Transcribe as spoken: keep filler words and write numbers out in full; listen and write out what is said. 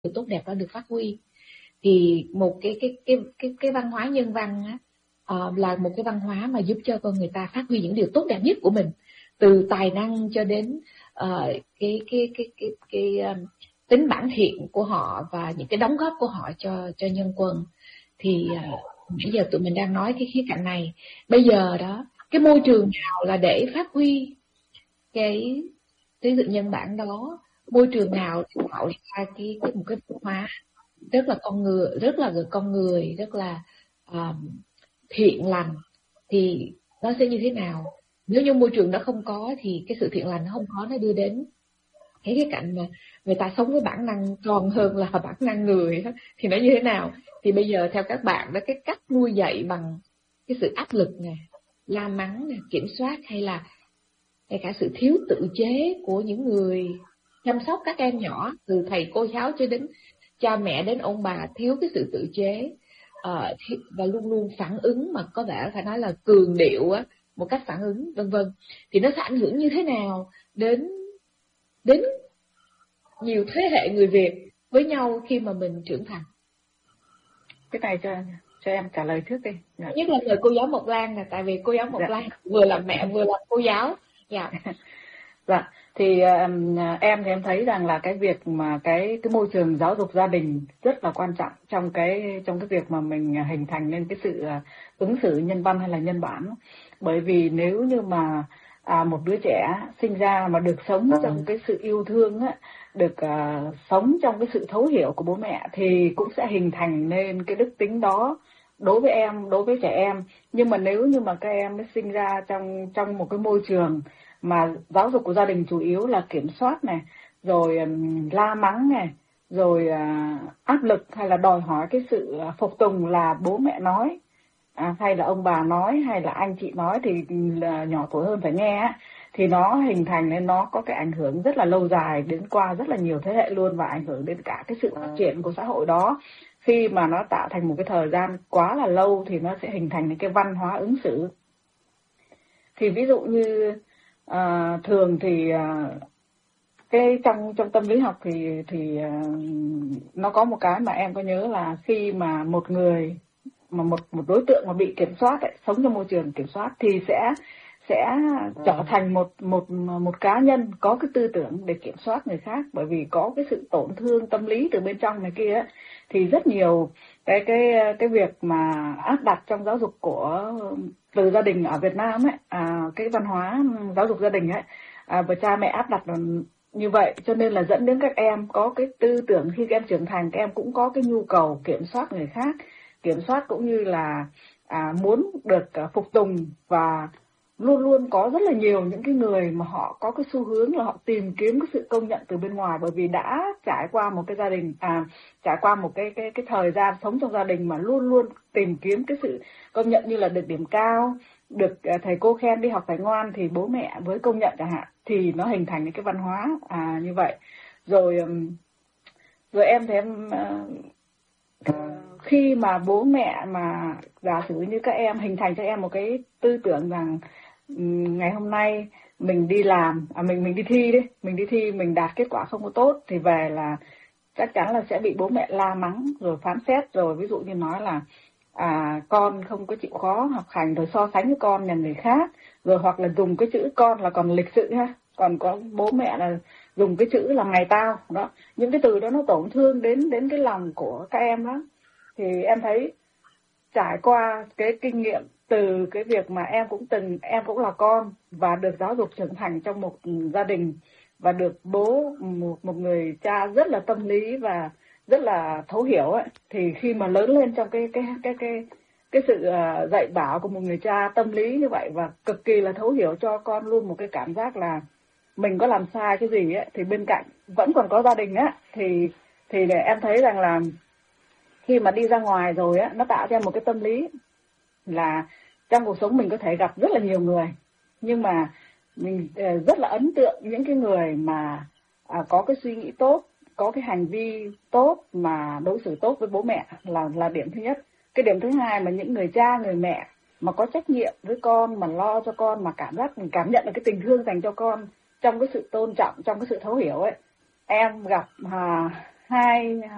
tốt đẹp đó được phát huy. Thì một cái cái cái cái cái văn hóa nhân văn á, uh, là một cái văn hóa mà giúp cho con người ta phát huy những điều tốt đẹp nhất của mình, từ tài năng cho đến uh, cái cái cái cái cái um, tính bản thiện của họ và những cái đóng góp của họ cho cho nhân quân. Thì uh, bây giờ tụi mình đang nói cái khía cạnh này. Bây giờ đó, cái môi trường nào là để phát huy cái cái sự nhân bản đó, môi trường nào để tạo ra cái, cái một cái văn hóa rất là con người, rất là con người, rất là um, thiện lành, thì nó sẽ như thế nào? Nếu như môi trường đó không có thì cái sự thiện lành nó không có, nó đưa đến cái cái cạnh mà người ta sống với bản năng còn hơn là bản năng người đó, thì nó như thế nào? Thì bây giờ theo các bạn đó, cái cách nuôi dạy bằng cái sự áp lực nè, la mắng nè, kiểm soát, hay là hay cả sự thiếu tự chế của những người chăm sóc các em nhỏ, từ thầy cô giáo cho đến cha mẹ đến ông bà, thiếu cái sự tự chế uh, và luôn luôn phản ứng mà có vẻ phải nói là cường điệu á, một cách phản ứng vân vân, thì nó sẽ ảnh hưởng như thế nào đến đến nhiều thế hệ người Việt với nhau khi mà mình trưởng thành? Cái này cho cho em trả lời trước đi. Dạ. Nhất là người cô giáo Mộc Lan nè, tại vì cô giáo Mộc dạ. Lan vừa là mẹ vừa là cô giáo. Dạ. Dạ. Thì um, em thì em thấy rằng là cái việc mà cái cái môi trường giáo dục gia đình rất là quan trọng trong cái trong cái việc mà mình hình thành nên cái sự uh, ứng xử nhân văn hay là nhân bản. Bởi vì nếu như mà à, một đứa trẻ sinh ra mà được sống ừ. trong cái sự yêu thương á, được uh, sống trong cái sự thấu hiểu của bố mẹ thì cũng sẽ hình thành nên cái đức tính đó đối với em, đối với trẻ em. Nhưng mà nếu như mà các em sinh ra trong trong một cái môi trường mà giáo dục của gia đình chủ yếu là kiểm soát này, rồi um, la mắng này, rồi uh, áp lực hay là đòi hỏi cái sự phục tùng là bố mẹ nói, à, hay là ông bà nói, hay là anh chị nói thì là nhỏ tuổi hơn phải nghe, thì nó hình thành nên nó có cái ảnh hưởng rất là lâu dài đến qua rất là nhiều thế hệ luôn, và ảnh hưởng đến cả cái sự phát triển của xã hội đó. Khi mà nó tạo thành một cái thời gian quá là lâu thì nó sẽ hình thành những cái văn hóa ứng xử. Thì ví dụ như À, thường thì à, cái trong trong tâm lý học thì thì à, nó có một cái mà em có nhớ là khi mà một người mà một một đối tượng mà bị kiểm soát ấy, sống trong môi trường kiểm soát thì sẽ sẽ trở thành một một một cá nhân có cái tư tưởng để kiểm soát người khác, bởi vì có cái sự tổn thương tâm lý từ bên trong này kia ấy. Thì rất nhiều cái cái cái việc mà áp đặt trong giáo dục của từ gia đình ở Việt Nam ấy, à, cái văn hóa giáo dục gia đình ấy, à, và cha mẹ áp đặt như vậy, cho nên là dẫn đến các em có cái tư tưởng khi các em trưởng thành, các em cũng có cái nhu cầu kiểm soát người khác, kiểm soát cũng như là à, muốn được à, phục tùng, và luôn luôn có rất là nhiều những cái người mà họ có cái xu hướng là họ tìm kiếm cái sự công nhận từ bên ngoài, bởi vì đã trải qua một cái gia đình, à, trải qua một cái cái cái thời gian sống trong gia đình mà luôn luôn tìm kiếm cái sự công nhận, như là được điểm cao, được thầy cô khen đi học phải ngoan thì bố mẹ với công nhận chẳng hạn, thì nó hình thành những cái văn hóa à, như vậy. Rồi rồi em thì em uh, khi mà bố mẹ mà giả sử như các em hình thành cho em một cái tư tưởng rằng ngày hôm nay mình đi làm, à mình mình đi thi đi, mình đi thi mình đạt kết quả không có tốt thì về là chắc chắn là sẽ bị bố mẹ la mắng rồi phán xét, rồi ví dụ như nói là à con không có chịu khó học hành, rồi so sánh với con nhà người khác, rồi hoặc là dùng cái chữ con là còn lịch sự ha, còn có bố mẹ là dùng cái chữ là ngày tao đó. Những cái từ đó nó tổn thương đến đến cái lòng của các em đó. Thì em thấy trải qua cái kinh nghiệm từ cái việc mà em cũng từng em cũng là con và được giáo dục trưởng thành trong một gia đình, và được bố một một người cha rất là tâm lý và rất là thấu hiểu ấy, thì khi mà lớn lên trong cái cái cái cái cái sự dạy bảo của một người cha tâm lý như vậy và cực kỳ là thấu hiểu cho con luôn một cái cảm giác là mình có làm sai cái gì ấy, thì bên cạnh vẫn còn có gia đình á, thì thì để em thấy rằng là khi mà đi ra ngoài rồi á, nó tạo ra một cái tâm lý là trong cuộc sống mình có thể gặp rất là nhiều người, nhưng mà mình rất là ấn tượng những cái người mà à, có cái suy nghĩ tốt, có cái hành vi tốt, mà đối xử tốt với bố mẹ là là điểm thứ nhất. Cái điểm thứ hai mà những người cha, người mẹ mà có trách nhiệm với con, mà lo cho con, mà cảm giác mình cảm nhận được cái tình thương dành cho con trong cái sự tôn trọng, trong cái sự thấu hiểu ấy. Em gặp à, hai